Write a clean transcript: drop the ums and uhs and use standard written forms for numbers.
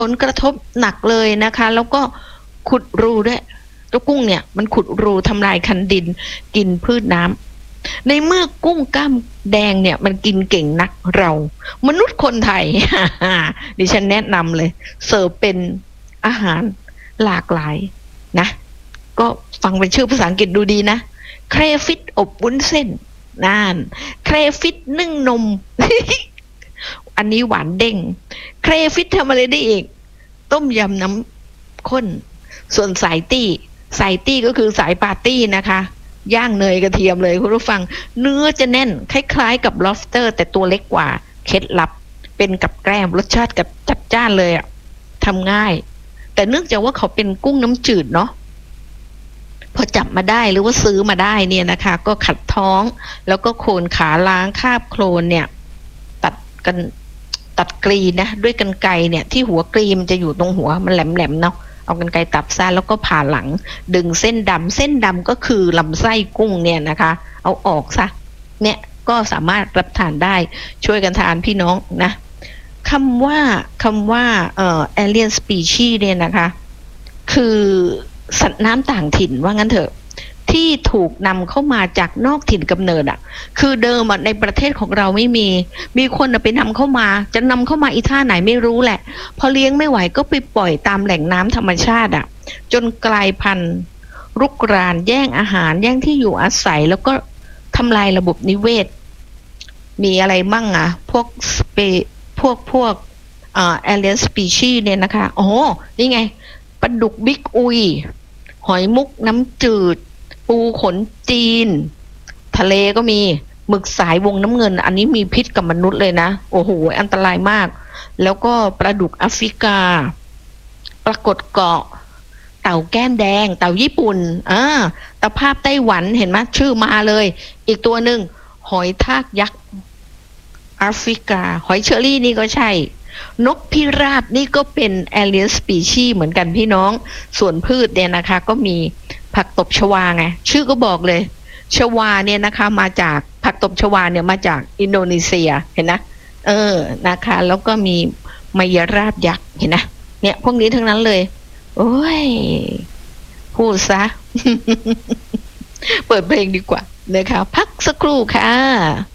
ผลกระทบหนักเลยนะคะแล้วก็ขุดรูด้วยเจ้ากุ้งเนี่ยมันขุดรูทำลายคันดินกินพืชน้ำในเมื่อกุ้งกล้ามแดงเนี่ยมันกินเก่งนักเรามนุษย์คนไทย ดิฉันแนะนำเลยเสิร์ฟเป็นอาหารหลากหลายนะก็ฟังเป็นชื่อภาษาอังกฤษดูดีนะเครฟิตอบวุ้นเส้นนั่นเครฟิตนึ่งนม อันนี้หวานเด้งเครฟิตทำอะไรได้อีกต้มยำน้ำข้นส่วนสายตี้ก็คือสายปาร์ตี้นะคะย่างเนยกระเทียมเลยคุณผู้ฟังเนื้อจะแน่นคล้ายๆกับ lobster แต่ตัวเล็กกว่าเคล็ดลับเป็นกับแกล้มรสชาติกับจัดจ้านเลยอ่ะทำง่ายแต่เนื่องจากว่าเขาเป็นกุ้งน้ำจืดเนาะพอจับมาได้หรือว่าซื้อมาได้เนี่ยนะคะก็ขัดท้องแล้วก็โคนขาล้างคาบโคลนเนี่ยตัดกรีนะด้วยกรรไกรเนี่ยที่หัวกรีมันจะอยู่ตรงหัวมันแหลมๆเนาะเอากรรไกรตัดซะแล้วก็ผ่าหลังดึงเส้นดำก็คือลำไส้กุ้งเนี่ยนะคะเอาออกซะเนี่ยก็สามารถรับทานได้ช่วยกันทานพี่น้องนะคำว่าalien species เนี่ยนะคะคือสัตว์น้ำต่างถิ่นว่างั้นเถอะที่ถูกนำเข้ามาจากนอกถิ่นกำเนิดอ่ะคือเดิมในประเทศของเราไม่มีคนไปนำเข้ามาจะนำเข้ามาอีท่าไหนไม่รู้แหละพอเลี้ยงไม่ไหวก็ไปปล่อยตามแหล่งน้ำธรรมชาติอ่ะจนกลายพันธุ์รุกรานแย่งอาหารแย่งที่อยู่อาศัยแล้วก็ทำลายระบบนิเวศมีอะไรมั่งอ่ะพวกalien species เนี่ยนะคะโอ้นี่ไงปลาดุกบิ๊กอุยหอยมุกน้ำจืดปูขนจีนทะเลก็มีหมึกสายวงน้ำเงินอันนี้มีพิษกับมนุษย์เลยนะโอ้โหอันตรายมากแล้วก็ปลาดุกแอฟริกาปรากฏเกาะเต่าแก้มแดงเต่าญี่ปุ่นตะภาพไต้หวันเห็นไหมชื่อมาเลยอีกตัวหนึ่งหอยทากยักษ์แอฟริกาหอยเชอรี่นี่ก็ใช่นกพิราบนี่ก็เป็น alien species เหมือนกันพี่น้องส่วนพืชเนี่ยนะคะก็มีผักตบชวาไงชื่อก็บอกเลยชวาเนี่ยนะคะมาจากผักตบชวาเนี่ยมาจากอินโดนีเซียเห็นนะนะคะแล้วก็มีมายราบยักษ์เห็นนะเนี่ยพวกนี้ทั้งนั้นเลยโอ้ยพูดซะ เปิดเพลงดีกว่านะคะพักสักครู่ค่ะ